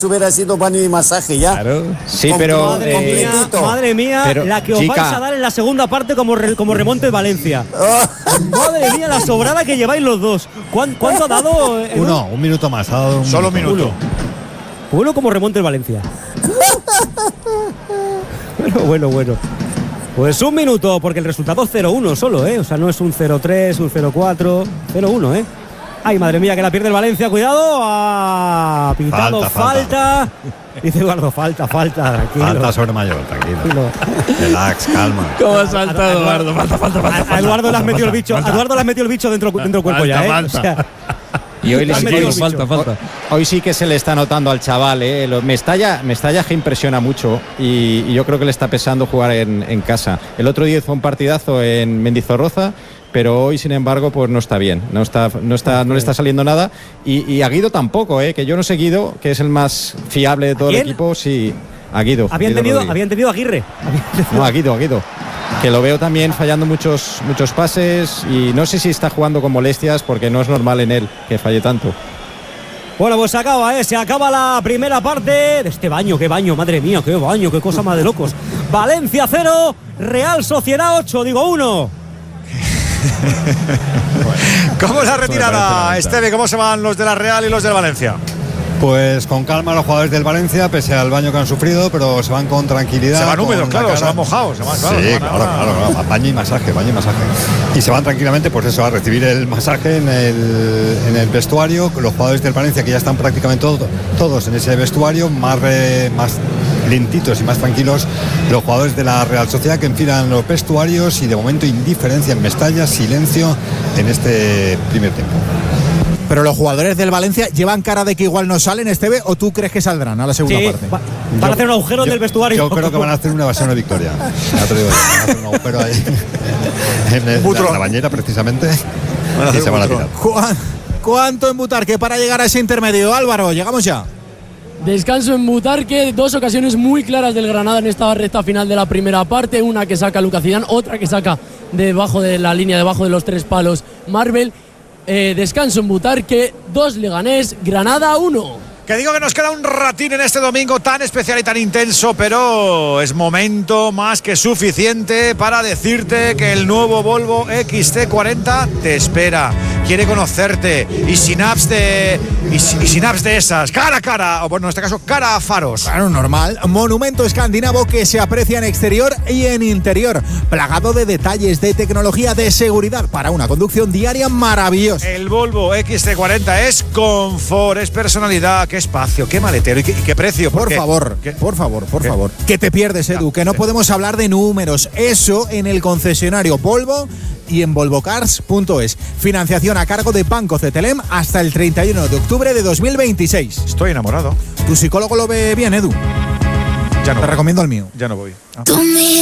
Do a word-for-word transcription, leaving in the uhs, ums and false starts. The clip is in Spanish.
hubiera sido baño y masaje ya. Claro. Sí, pero madre, eh, mía, madre mía, pero, la que os chica, vais a dar en la segunda parte como, re, como remonte de Valencia. Madre mía, la sobrada que lleváis los dos. ¿Cuánto, cuánto ha dado? Eh, Uno, un minuto más. Ha dado un Solo un minuto. Uno. Uno como remonte de Valencia. Bueno, bueno, bueno. Pues un minuto, porque el resultado es cero uno solo, ¿eh? O sea, no es un cero tres, un cero cuatro, cero uno, ¿eh? Ay, madre mía, que la pierde el Valencia, cuidado. Ha pitado falta, falta. falta. Dice Eduardo, falta, falta, tranquilo. Falta sobre mayor, tranquilo. tranquilo. Relax, calma. ¿Cómo ha saltado Eduardo? Falta, falta, falta. A Eduardo le has metido el bicho, a Eduardo le has metido el bicho dentro, dentro del cuerpo ya, ¿eh? Falta. O sea, Y hoy le has sí metido que el falta, bicho. falta. Hoy sí que se le está notando al chaval, ¿eh? Lo- Mestalla, Mestalla que impresiona mucho y, y yo creo que le está pesando jugar en, en casa. El otro día fue un partidazo en Mendizorroza, pero hoy, sin embargo, pues no está bien. No está, no está, no le está saliendo nada. Y, y a Guido tampoco, ¿eh? Que yo no sé Guido, que es el más fiable de todo el quién? equipo, sí. A Guido. había Guido entendido, Rodríguez. había entendido a Aguirre. No, a Guido, a Guido. Que lo veo también fallando muchos, muchos pases y no sé si está jugando con molestias porque no es normal en él que falle tanto. Bueno, pues se acaba, ¿eh? Se acaba la primera parte de este baño. Qué baño, madre mía, qué baño, qué cosa más de locos. Valencia cero, Real Sociedad ocho, digo uno. ¿Cómo es la Eso me parece retirada, lamentable. Esteve? ¿Cómo se van los de la Real y los del Valencia? Pues con calma los jugadores del Valencia, pese al baño que han sufrido, pero se van con tranquilidad. Se van con húmedos, la claro, cara- se van mojados. Se van, claro, sí, se van claro, a- claro, claro, baño y masaje, baño y masaje. Y se van tranquilamente, pues eso, a recibir el masaje en el, en el vestuario. Los jugadores del Valencia que ya están prácticamente todo- todos en ese vestuario, más, re- más lentitos y más tranquilos los jugadores de la Real Sociedad que enfilan los vestuarios y de momento indiferencia en Mestalla, silencio en este primer tiempo. Pero los jugadores del Valencia llevan cara de que igual no salen, Esteve, o tú crees que saldrán a la segunda Sí, parte. va- van a hacer un agujero en Yo- el vestuario. Yo creo que van a hacer una evasión de victoria. Ya te digo yo, van a hacer un agujero ahí en el- Butrón. la, la bañera precisamente Van a y hacer se un van a butrón. tirar. ¿Cuán- ¿Cuánto en Butarque para llegar a ese intermedio? Álvaro, llegamos ya. Descanso en Butarque, dos ocasiones muy claras del Granada en esta recta final de la primera parte, una que saca Lucas Zidane, otra que saca debajo de la línea, debajo de los tres palos Marvel. Eh, descanso en Butarque, dos Leganés, Granada uno. Que digo que nos queda un ratín en este domingo tan especial y tan intenso, pero es momento más que suficiente para decirte que el nuevo Volvo X C cuarenta te espera, quiere conocerte y sin apps de y, sin- y sin apps de esas, cara a cara, o bueno, en este caso cara a faros. Claro, normal. Monumento escandinavo que se aprecia en exterior y en interior. Plagado de detalles, de tecnología, de seguridad para una conducción diaria maravillosa. El Volvo X C cuarenta es confort, es personalidad, qué espacio, qué maletero y qué, y qué precio. Por porque- favor, ¿Qué? por favor, por ¿Qué? favor. Que te pierdes, Edu, que no podemos hablar de números. Eso en el concesionario Volvo y en volvocars punto es. Financiación a cargo de Banco Cetelem hasta el treinta y uno de octubre de dos mil veintiséis. Estoy enamorado. Tu psicólogo lo ve bien, Edu. Ya no Te voy. recomiendo el mío. Ya no voy. Ah.